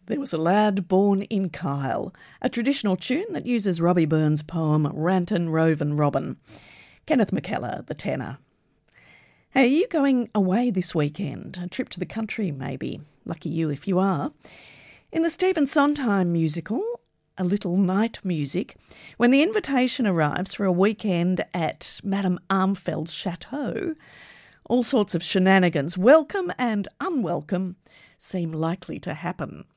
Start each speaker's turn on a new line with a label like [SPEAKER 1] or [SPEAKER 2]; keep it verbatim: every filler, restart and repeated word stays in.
[SPEAKER 1] There was a lad born in Kyle, a traditional tune that uses Robbie Burns' poem Rantin' Rovin' Robin. Kenneth McKellar, the tenor. Hey, are you going away this weekend? A trip to the country, maybe? Lucky you if you are. In the Stephen Sondheim musical, A Little Night Music, when the invitation arrives for a weekend at Madame Armfeld's chateau, all sorts of shenanigans, welcome and unwelcome, seem likely to happen.